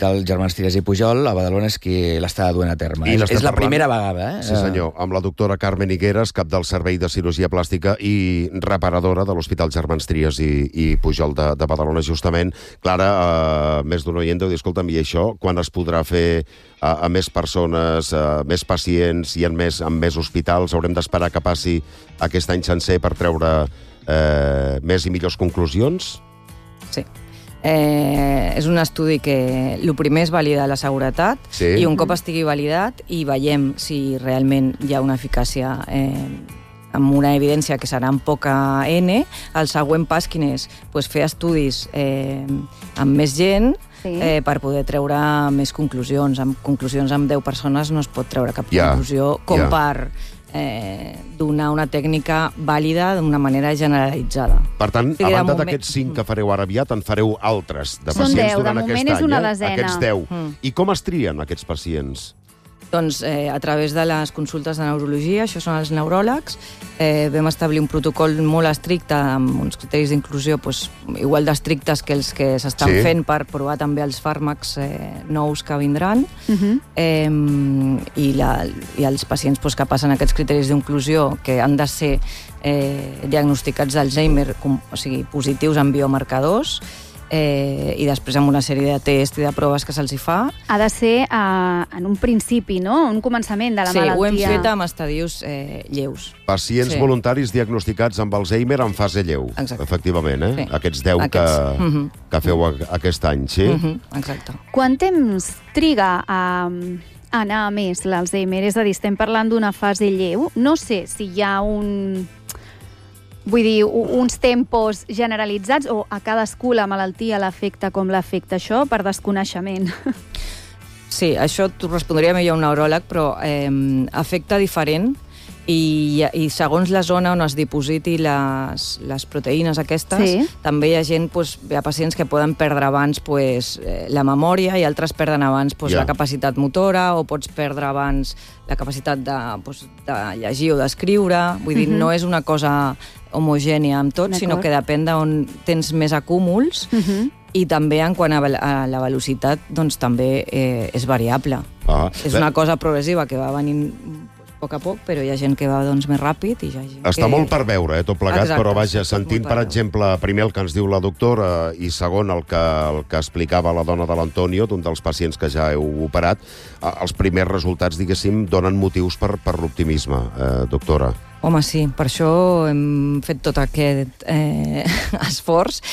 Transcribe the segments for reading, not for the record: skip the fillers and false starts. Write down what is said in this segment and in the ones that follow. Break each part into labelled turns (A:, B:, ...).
A: l'Hospital Germans Trias i Pujol, a Badalona, és qui l'està duent a terme. És la primera vegada.
B: Sí, senyor, amb la doctora Carmen Higueras, cap del Servei de Cirurgia Plàstica i reparadora de l'Hospital Germans Trias i Pujol de Badalona, justament. Clara, més d'un oient deu dir, escolta'm, i això, quan es podrà fer a més persones, a més pacients i en més hospitals? Haurem d'esperar que passi aquest any sencer per treure més i millors conclusions?
C: Sí. És un estudi que el primer és validar la seguretat i un cop estigui validat i veiem si realment hi ha una eficàcia amb una evidència que serà en poca N, el següent pas quin és? Pues fer estudis amb més gent per poder treure més conclusions. Amb conclusions amb 10 persones no es pot treure cap conclusió com per donar una tècnica vàlida d'una manera generalitzada.
B: Per tant, a banda d'aquests 5 que fareu ara aviat, en fareu altres de pacients durant aquest any.
D: Són 10, de moment és una desena.
B: Aquests 10. I com es trien aquests pacients?
C: Doncs a través de les consultes de neurologia, això són els neuròlegs, vam establir un protocol molt estricte amb uns criteris d'inclusió igual d'estrictes que els que s'estan fent per provar també els fàrmacs nous que vindran i els pacients que passen aquests criteris d'inclusió que han de ser diagnosticats d'Alzheimer, o sigui, positius en biomarcadors, i després amb una sèrie de tests i de proves que se'ls hi fa.
D: Ha de ser en un principi, no? Un començament de la malaltia.
C: Sí, ho hem fet amb estadius lleus.
B: Pacients voluntaris diagnosticats amb Alzheimer en fase lleu. Efectivament, Aquests 10 que feu aquest any, sí?
C: Exacte.
D: Quant temps triga a anar a més l'Alzheimer? És a dir, estem parlant d'una fase lleu. No sé si hi ha uns tempos generalitzats o a cadascú la malaltia l'afecta com l'afecta, això per desconeixement.
C: Sí, això t'ho respondria millor un neuròleg, però afecta diferent i segons la zona on es dipositi les proteïnes aquestes, també hi ha gent, hi ha pacients que poden perdre abans la memòria i altres perden abans la capacitat motora o pots perdre abans la capacitat de llegir o d'escriure. Vull dir, no és una cosa homogènia amb tot, sinó que depèn d'on tens més acúmuls i també en quant a la velocitat doncs també és variable. És una cosa progressiva que va venint a poc a poc, però hi ha gent que va més ràpid i hi ha gent que...
B: Està molt per veure, tot plegat, però vaja, sentint, per exemple, primer el que ens diu la doctora i segon el que explicava la dona de l'Antonio, d'un dels pacients que ja heu operat, els primers resultats, diguéssim, donen motius per l'optimisme, doctora.
C: Home, sí, per això hem fet tot aquest esforç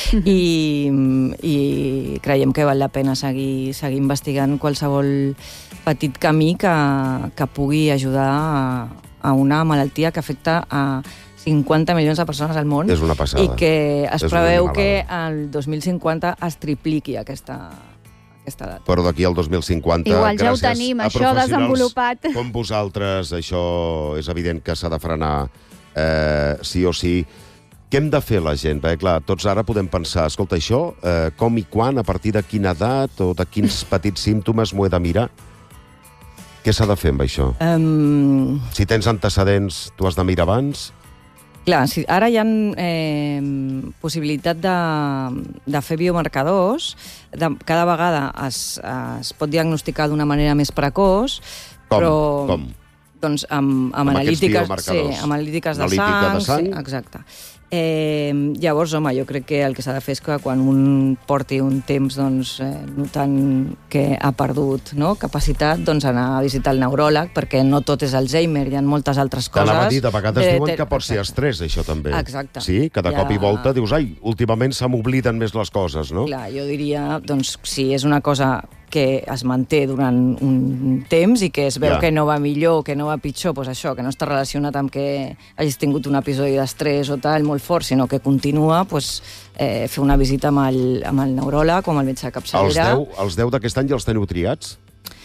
C: i creiem que val la pena seguir investigant qualsevol petit camí que pugui ajudar a una malaltia que afecta a 50 milions de persones al món.
B: És una passada.
C: I que es preveu que el 2050 es tripliqui aquesta data.
B: Però d'aquí al 2050,
D: igual ja ho tenim, això desenvolupat.
B: Com vosaltres, això és evident que s'ha de frenar sí o sí. Què hem de fer la gent? Perquè, clar, tots ara podem pensar, escolta, això, com i quan, a partir de quina edat o de quins petits símptomes m'ho he de mirar? Què s'ha de fer amb això? Si tens antecedents, tu has de mirar abans?
C: Clar, ara hi ha possibilitat de fer biomarcadors. Cada vegada es pot diagnosticar d'una manera més precoç.
B: Com?
C: Doncs amb analítiques de sang. Exacte. Llavors, home, jo crec que el que s'ha de fer és que quan un porti un temps notant que ha perdut capacitat, anar a visitar el neuròleg, perquè no tot és Alzheimer, hi ha moltes altres coses.
B: T'anava a dir, de vegades diuen que pot ser estrès, això també.
C: Exacte.
B: Sí? Que de cop i volta dius, últimament se m'obliden més les coses, no?
C: Clar, jo diria, si és una cosa que es manté durant un temps i que es veu que no va millor, que no va pitjor, doncs això, que no està relacionat amb que hagis tingut un episodi d'estrès o tal molt fort, sinó que continua, fer una visita amb el neuròleg o amb el metge de capçalera.
B: Els 10 d'aquest any ja els teniu triats?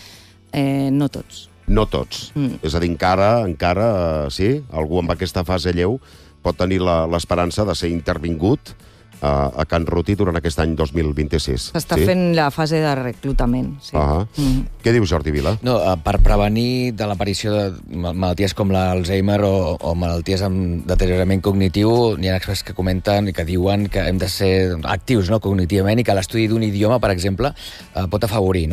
C: No tots.
B: No tots. És a dir, encara, sí, algú amb aquesta fase lleu pot tenir l'esperança de ser intervingut a Can Ruti durant aquest any 2026.
C: S'està fent la fase de reclutament. Sí.
B: Què diu Jordi Vila?
A: No, per prevenir de l'aparició de malalties com l'Alzheimer o malalties amb deteriorament cognitiu, n'hi ha experts que comenten i que diuen que hem de ser actius cognitivament i que l'estudi d'un idioma, per exemple, pot afavorir